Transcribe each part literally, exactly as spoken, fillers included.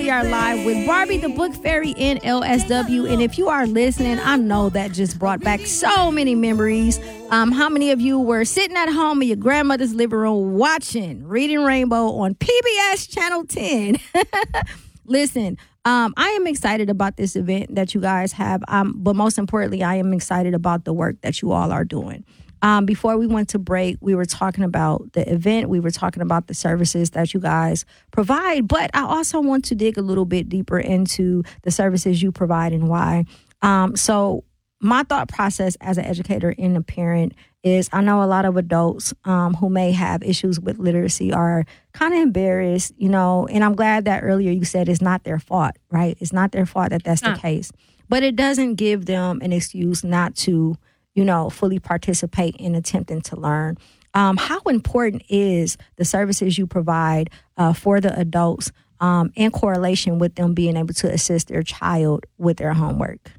we are live with Barbie the Book Fairy in L S W. And if you are listening, I know that just brought back so many memories. Um, how many of you were sitting at home in your grandmother's living room watching Reading Rainbow on P B S Channel ten? Listen, um, I am excited about this event that you guys have. Um, but most importantly, I am excited about the work that you all are doing. Um, before we went to break, we were talking about the event. We were talking about the services that you guys provide. But I also want to dig a little bit deeper into the services you provide and why. Um, so my thought process as an educator and a parent is I know a lot of adults um, who may have issues with literacy are kind of embarrassed, you know, and I'm glad that earlier you said it's not their fault, right? It's not their fault that that's huh. the case. But it doesn't give them an excuse not to, you know, fully participate in attempting to learn. Um, how important is the services you provide uh, for the adults um, in correlation with them being able to assist their child with their homework?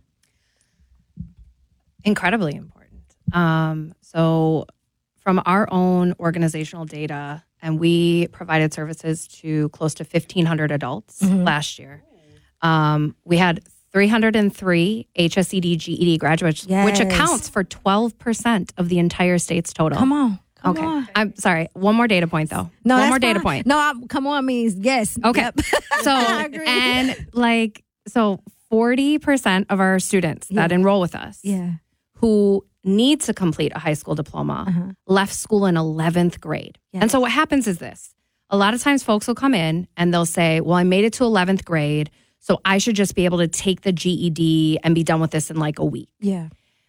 Incredibly important. Um, so from our own organizational data, and we provided services to close to fifteen hundred adults mm-hmm. last year. Um, we had three hundred three H S E D G E D graduates, yes. which accounts for twelve percent of the entire state's total. Come on. Come okay. on. I'm sorry. One more data point, though. No, One more fine. data point. No, I'm, come on means yes. Okay. Yep. So, and like, so forty percent of our students yeah. that enroll with us yeah. who need to complete a high school diploma uh-huh. left school in eleventh grade. Yes. And so what happens is this. A lot of times folks will come in and they'll say, well, I made it to eleventh grade, so I should just be able to take the G E D and be done with this in like a week. Yeah.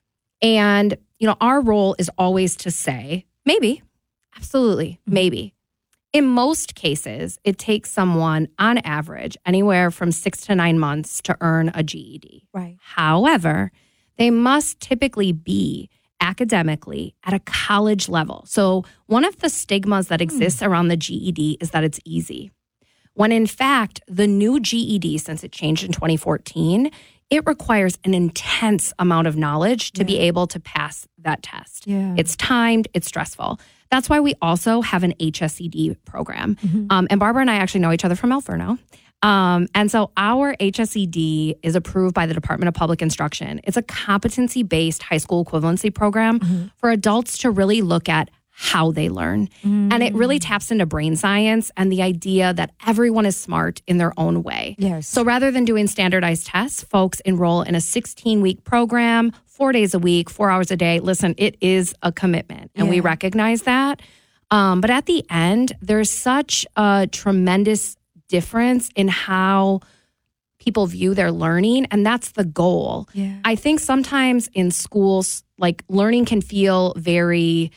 And, you know, our role is always to say, maybe, absolutely, mm-hmm. maybe. In most cases, it takes someone on average anywhere from six to nine months to earn a G E D. Right. However, they must typically be academically at a college level. So one of the stigmas that exists mm. around the G E D is that it's easy. When in fact, the new G E D, since it changed in twenty fourteen, it requires an intense amount of knowledge to yeah. be able to pass that test. Yeah. It's timed, it's stressful. That's why we also have an H S E D program. Mm-hmm. Um, and Barbara and I actually know each other from Alferno. Um, and so our H S E D is approved by the Department of Public Instruction. It's a competency-based high school equivalency program mm-hmm. for adults to really look at how they learn. Mm. And it really taps into brain science and the idea that everyone is smart in their own way. Yes. So rather than doing standardized tests, folks enroll in a sixteen-week program, four days a week, four hours a day. Listen, it is a commitment, and yeah. we recognize that. Um, but at the end, there's such a tremendous difference in how people view their learning, and that's the goal. Yeah. I think sometimes in schools, like learning can feel very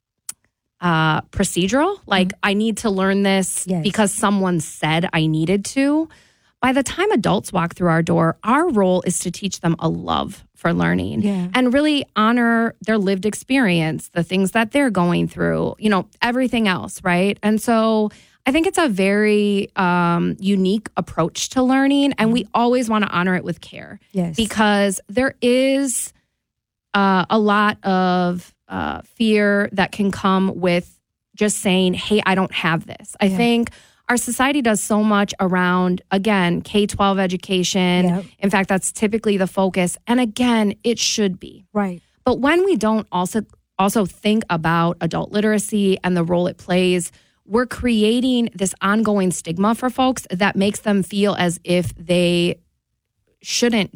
uh, procedural. Like mm-hmm. I need to learn this yes. because someone said I needed to. By the time adults walk through our door, our role is to teach them a love for learning yeah. and really honor their lived experience, the things that they're going through, you know, everything else, right? And so I think it's a very um, unique approach to learning, and we always want to honor it with care. Yes. Because there is uh, a lot of uh, fear that can come with just saying, hey, I don't have this. I yeah. think our society does so much around, again, K twelve education. Yep. In fact, that's typically the focus. And again, it should be. Right. But when we don't also also think about adult literacy and the role it plays, we're creating this ongoing stigma for folks that makes them feel as if they shouldn't